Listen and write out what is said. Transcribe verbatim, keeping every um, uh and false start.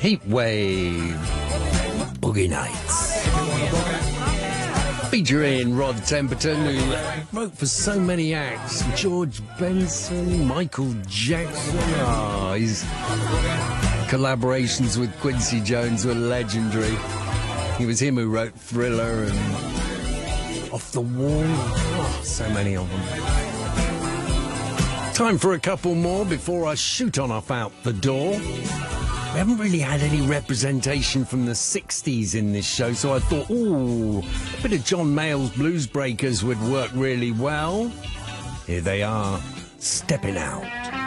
Heatwave, Boogie Nights. Featuring Rod Temperton, who wrote for so many acts. George Benson, Michael Jackson. Ah, oh, his collaborations with Quincy Jones were legendary. It was him who wrote Thriller and Off the Wall. Oh, so many of them. Time for a couple more before I shoot on off out the door. We haven't really had any representation from the sixties in this show, so I thought, ooh, a bit of John Mayall's Blues Breakers would work really well. Here they are, Stepping Out.